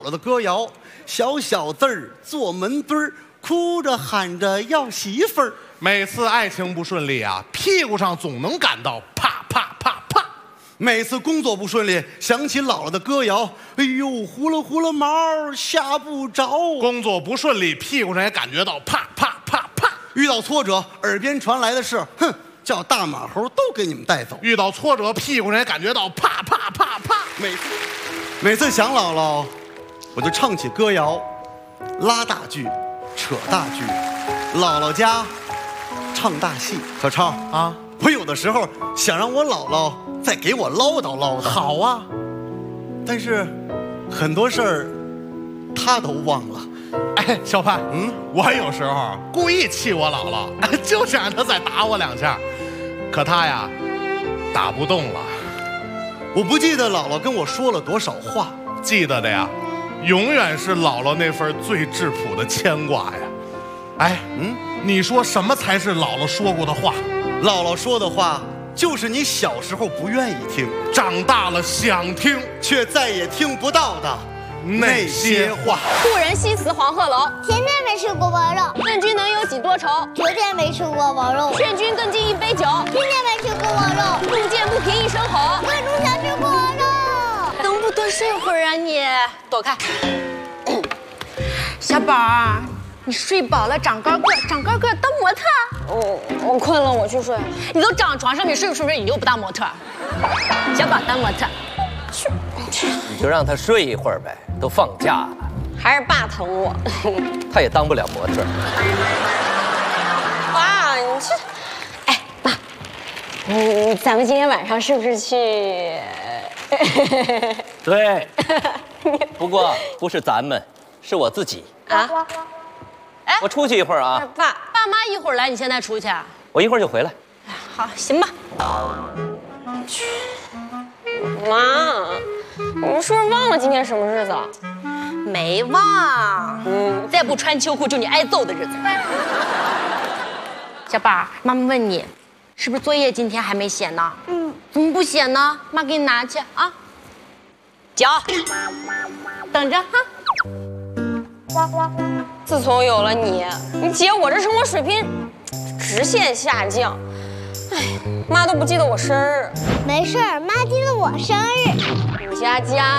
我的歌谣，小小字儿做门墩儿，哭着喊着要媳妇儿。 每次爱情不顺利啊，屁股上总能感到啪啪啪啪。 每次工作不顺利，想起姥姥的歌谣，哎呦，呼噜呼噜毛吓不着。 工作不顺利，屁股上也感觉到啪啪啪啪。 遇到挫折，耳边传来的是，哼，叫大马猴都给你们带走。 遇到挫折，屁股上也感觉到啪啪啪啪。 每次想姥姥，我就唱起歌谣，拉大句，扯大句，姥姥家唱大戏。小超啊， 我有的时候想让我姥姥再给我唠叨唠叨。 好啊， 但是很多事儿她都忘了。 哎，小潘，我有时候故意气我姥姥，就想让她再打我2下，可她呀，打不动了。 我不记得姥姥跟我说了多少话， 记得的呀，永远是姥姥那份最质朴的牵挂呀。哎，你说什么才是姥姥说过的话？ 姥姥说的话就是你小时候不愿意听， 长大了想听， 却再也听不到的那些话。 故人西辞黄鹤楼， 前天没吃过王肉， 问君能有几多愁？ 昨天没吃过王肉， 劝君更尽一杯酒。 今天没吃过王肉， 路见不平一声吼。 我总想吃过王肉。 能不多睡会儿啊你？躲开。小宝儿，你睡饱了长高个，长高个当模特。我困了，我去睡。你都长床上面睡不睡？你又不当模特。小宝当模特。 你就让他睡一会儿呗，都放假了。 还是爸疼我。 他也当不了模特。 爸，你这……哎，爸，咱们今天晚上是不是去？ 对，不过不是咱们，是我自己啊。哎， 我出去一会儿啊。 爸妈一会儿来，你现在出去啊？ 我一会儿就回来。 好，行吧。妈，你是不是忘了今天什么日子？没忘。再不穿秋裤就你挨揍的日子。小宝，妈妈问你，是不是作业今天还没写呢？怎么不写呢？妈给你拿去啊。脚，等着哈。自从有了你，姐我这生活水平直线下降。哎，妈都不记得我生日。 没事儿，妈记得我生日。 你佳佳，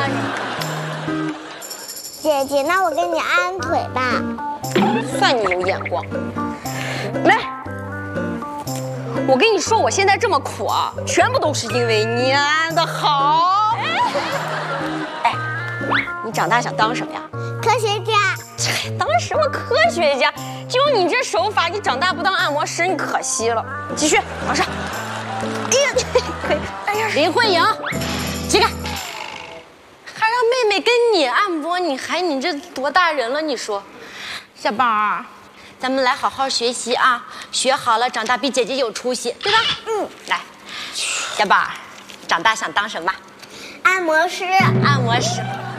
姐姐，那我给你按腿吧。 算你有眼光。来，我跟你说，我现在这么苦啊，全部都是因为你按的好。哎，你长大想当什么呀？ 科学家。 当什么科学家？就你这手法，你长大不当按摩师，你可惜了。继续往上。哎呀，可以。哎呀，林慧颖，起开！还让妹妹跟你按摩，你这多大人了？你说，小宝儿，咱们来好好学习啊，学好了，长大比姐姐有出息，对吧？来，小宝儿，长大想当什么？ 按摩师。 按摩师。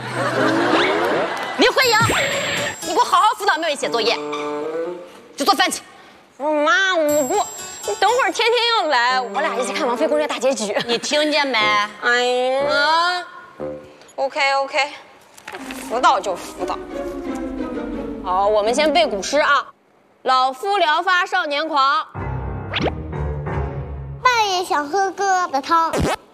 林慧颖，你给我好好辅导妹妹写作业，去做饭去。妈，我不，你等会儿天天要来，我俩一起看《王妃攻略》大结局，你听见没？哎呀，OK， 辅导就辅导。好，我们先背古诗啊。老夫聊发少年狂， 半夜想喝哥的汤。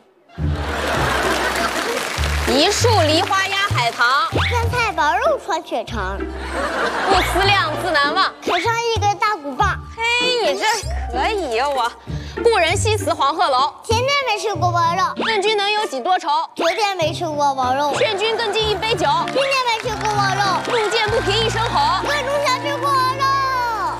一树梨花压海棠， 酸菜白肉穿血肠， 不思量，自难忘。 啃上一根大骨棒。 嘿，你这可以呀！我故人西辞黄鹤楼， 前天没吃过王肉， 问君能有几多愁？ 昨天没吃过王肉， 劝君更尽一杯酒。 今天没吃过王肉， 路见不平一声吼。 我总想吃过王肉。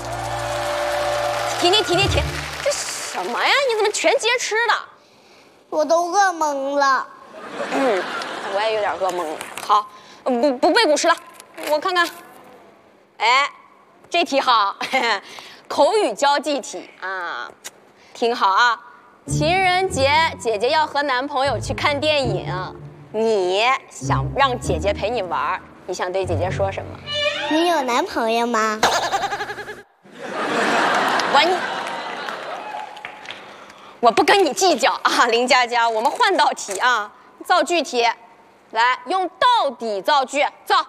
停！这什么呀？你怎么全接吃的？ 我都饿懵了。 我也有点饿懵了。好，不背古诗了，我看看。哎，这题好，口语交际题啊，听好啊。情人节，姐姐要和男朋友去看电影，你想让姐姐陪你玩，你想对姐姐说什么？ 你有男朋友吗？ 我不跟你计较啊，林佳佳，我们换道题啊，造句题。来，用到底造句，造。